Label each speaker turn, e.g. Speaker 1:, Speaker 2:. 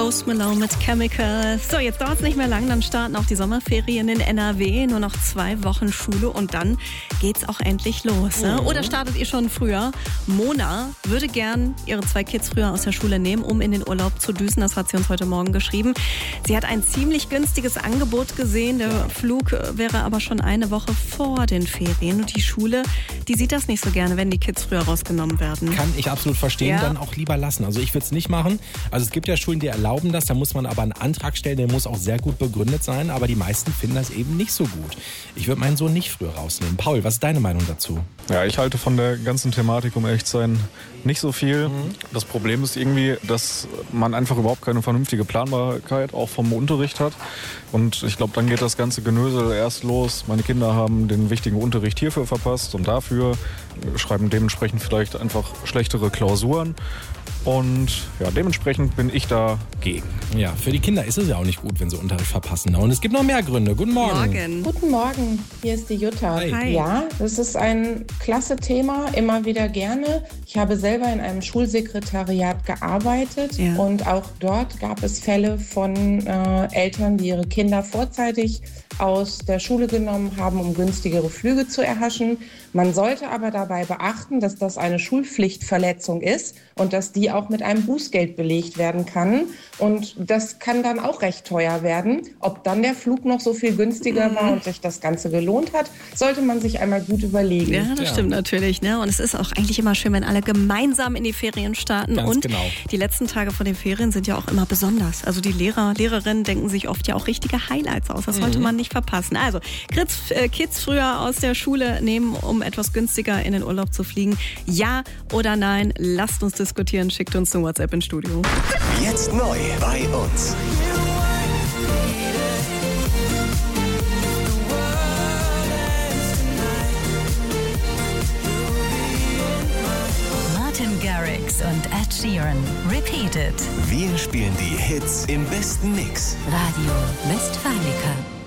Speaker 1: Post Malone mit Chemical. So, jetzt dauert es nicht mehr lang, dann starten auch die Sommerferien in NRW. Nur noch 2 Wochen Schule und dann geht's auch endlich los. Ne? Oder startet ihr schon früher? Mona würde gern ihre 2 Kids früher aus der Schule nehmen, um in den Urlaub zu düsen. Das hat sie uns heute Morgen geschrieben. Sie hat ein ziemlich günstiges Angebot gesehen. Der Flug wäre aber schon eine Woche vor den Ferien. Und die Schule, die sieht das nicht so gerne, wenn die Kids früher rausgenommen werden.
Speaker 2: Kann ich absolut verstehen, dann auch lieber lassen. Also ich würde es nicht machen. Also es gibt ja Schulen, die erlauben das, da muss man aber einen Antrag stellen, der muss auch sehr gut begründet sein, aber die meisten finden das eben nicht so gut. Ich würde meinen Sohn nicht früher rausnehmen. Paul, was ist deine Meinung dazu?
Speaker 3: Ja, ich halte von der ganzen Thematik, um ehrlich zu sein, nicht so viel. Das Problem ist irgendwie, dass man einfach überhaupt keine vernünftige Planbarkeit auch vom Unterricht hat. Und ich glaube, dann geht das ganze Genösel erst los. Meine Kinder haben den wichtigen Unterricht hierfür verpasst und dafür, schreiben dementsprechend vielleicht einfach schlechtere Klausuren. Und ja, dementsprechend bin ich dagegen.
Speaker 2: Ja, für die Kinder ist es ja auch nicht gut, wenn sie Unterricht verpassen. Und es gibt noch mehr Gründe. Guten Morgen.
Speaker 4: Guten Morgen, hier ist die Jutta.
Speaker 2: Hi.
Speaker 4: Ja, das ist ein klasse Thema, immer wieder gerne. Ich habe selber in einem Schulsekretariat gearbeitet und auch dort gab es Fälle von Eltern, die ihre Kinder vorzeitig aus der Schule genommen haben, um günstigere Flüge zu erhaschen. Man sollte aber dabei beachten, dass das eine Schulpflichtverletzung ist und dass die auch mit einem Bußgeld belegt werden kann. Und das kann dann auch recht teuer werden. Ob dann der Flug noch so viel günstiger war und sich das Ganze gelohnt hat, sollte man sich einmal gut überlegen.
Speaker 1: Ja, das stimmt natürlich. Ne? Und es ist auch eigentlich immer schön, wenn alle gemeinsam in die Ferien starten.
Speaker 2: Ganz
Speaker 1: und
Speaker 2: genau.
Speaker 1: Die letzten Tage vor den Ferien sind ja auch immer besonders. Also die Lehrer, Lehrerinnen denken sich oft ja auch richtige Highlights aus. Das sollte man nicht verpassen. Also Kids früher aus der Schule nehmen, um etwas günstiger in den Urlaub zu fliegen. Ja oder nein? Lasst uns diskutieren. Schickt uns eine WhatsApp ins Studio.
Speaker 5: Jetzt neu bei uns.
Speaker 6: Martin Garrix und Ed Sheeran. Repeated.
Speaker 5: Wir spielen die Hits im besten Mix.
Speaker 6: Radio Westfalica.